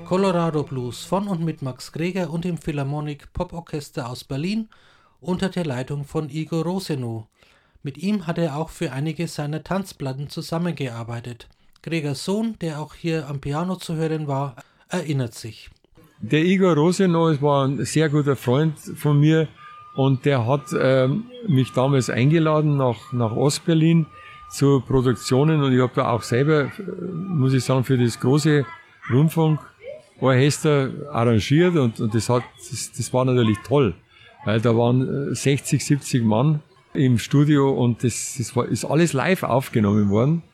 Colorado Blues von und mit Max Greger und dem Philharmonic Poporchester aus Berlin unter der Leitung von Igor Rosenow. Mit ihm hat er auch für einige seiner Tanzplatten zusammengearbeitet. Gregers Sohn, der auch hier am Piano zu hören war, erinnert sich. Der Igor Rosenow war ein sehr guter Freund von mir und der hat mich damals eingeladen nach Ostberlin zu Produktionen und ich habe da auch selber, muss ich sagen, für das große Rundfunkorchester arrangiert und das war natürlich toll, weil da waren 60, 70 Mann im Studio und ist alles live aufgenommen worden.